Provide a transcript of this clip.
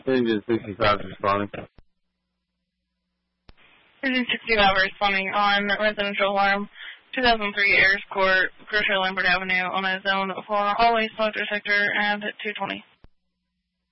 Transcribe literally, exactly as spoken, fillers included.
Engine sixty-five responding. Engine sixty-five responding on residential alarm, two thousand three Ayers Court, Grocery Lambert Avenue, on a zone for hallway smoke detector and two twenty.